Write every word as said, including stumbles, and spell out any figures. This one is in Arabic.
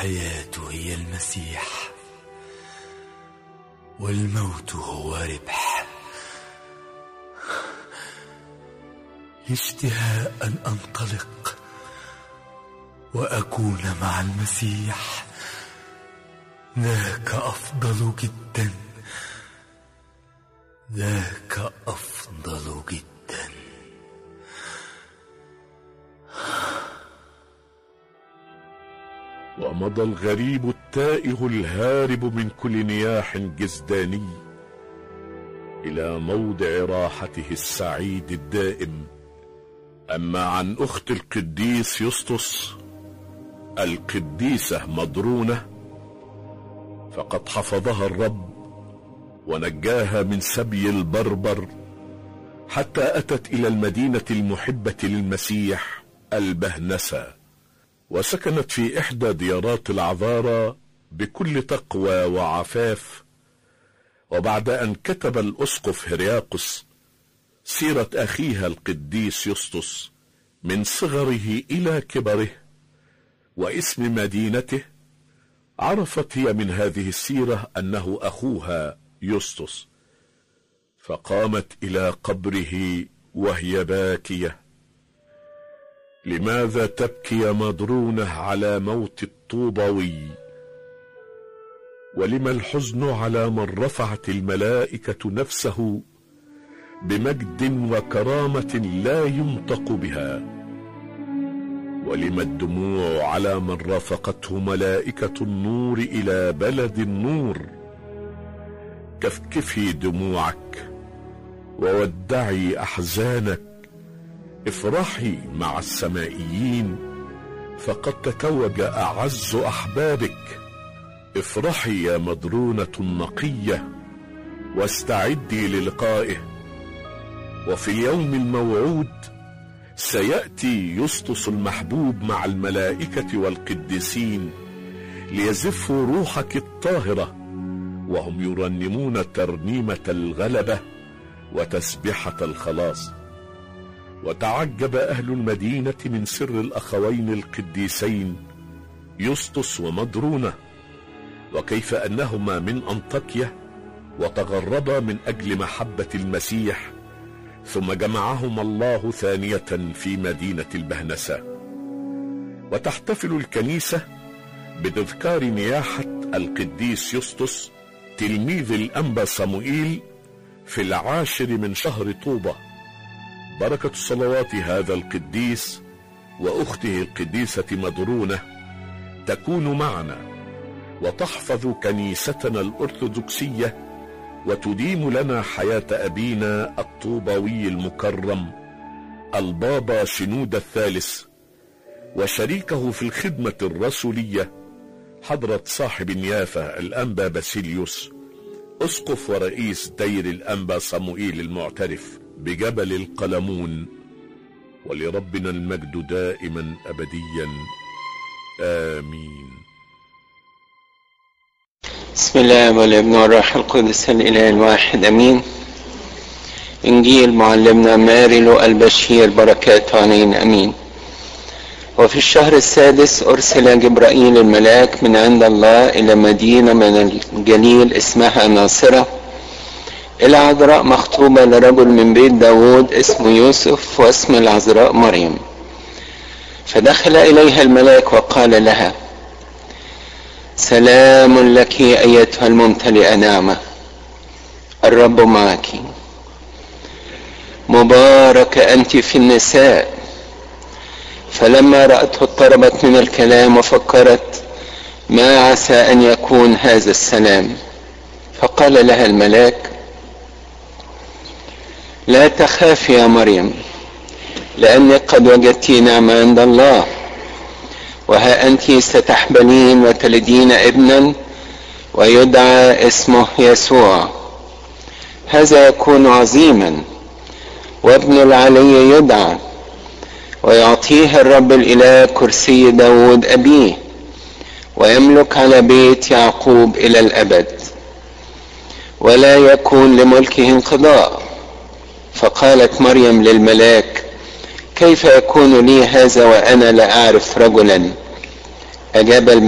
الحياة هي المسيح والموت هو ربح. اشتهاء أن أنطلق وأكون مع المسيح، ذاك أفضل جدا، ذاك أفضل جدا. ومضى الغريب التائه الهارب من كل نياح جزداني إلى موضع راحته السعيد الدائم. أما عن أخت القديس يسطس القديسة مضرونة فقد حفظها الرب ونجاها من سبي البربر حتى أتت إلى المدينة المحبة للمسيح البهنسة، وسكنت في إحدى ديارات العذارى بكل تقوى وعفاف. وبعد أن كتب الأسقف هرياقس سيرة أخيها القديس يسطس من صغره إلى كبره واسم مدينته، عرفت هي من هذه السيرة أنه أخوها يسطس، فقامت إلى قبره وهي باكية. لماذا تبكي يا مضرونة على موت الطوباوي؟ ولما الحزن على من رفعت الملائكة نفسه بمجد وكرامة لا ينطق بها؟ ولما الدموع على من رافقته ملائكة النور إلى بلد النور؟ كفكفي دموعك وودعي أحزانك، افرحي مع السمائيين فقد تتوج أعز أحبابك. افرحي يا مضرونة النقية واستعدي للقائه. وفي اليوم الموعود سيأتي يسطس المحبوب مع الملائكة والقديسين ليزفوا روحك الطاهرة وهم يرنمون ترنيمة الغلبة وتسبحة الخلاص. وتعجب أهل المدينة من سر الأخوين القديسين يسطس ومضرونة، وكيف أنهما من أنطاكيا وتغربا من أجل محبة المسيح، ثم جمعهما الله ثانية في مدينة البهنسة. وتحتفل الكنيسة بتذكار نياحة القديس يسطس تلميذ الأنبا صموئيل في العاشر من شهر طوبة. بركة صلوات هذا القديس وأخته القديسة مضرونة تكون معنا وتحفظ كنيستنا الأرثوذكسية وتديم لنا حياة أبينا الطوباوي المكرم البابا شنودة الثالث، وشريكه في الخدمة الرسولية حضرة صاحب النيافة الأنبا باسيليوس أسقف ورئيس دير الأنبا صموئيل المعترف بجبل القلمون. ولربنا المجد دائما أبديا، آمين. بسم الله والابن والروح القدس الإله الواحد أمين. إنجيل معلمنا ماريلو البشير بركاته علينا أمين. وفي الشهر السادس أرسل جبرائيل الملاك من عند الله إلى مدينة من الجليل اسمها ناصرة إلى عذراء مخطوبة لرجل من بيت داود اسمه يوسف واسم العذراء مريم. فدخل إليها الملاك وقال لها: سلام لك أيتها الممتلئة نعمة، الرب معك، مباركة أنت في النساء. فلما رأته اضطربت من الكلام وفكرت ما عسى أن يكون هذا السلام، فقال لها الملاك: لا تخافي يا مريم، لأنك قد وجدت نعمة عند الله، وها أنت ستحبلين وتلدين ابنا ويدعى اسمه يسوع. هذا يكون عظيما، وابن العلي يدعى، ويعطيه الرب الإله كرسي داود أبيه، ويملك على بيت يعقوب إلى الأبد، ولا يكون لملكه انقضاء. فقالت مريم للملاك: كيف يكون لي هذا وأنا لا أعرف رجلا؟ أجاب الملاك: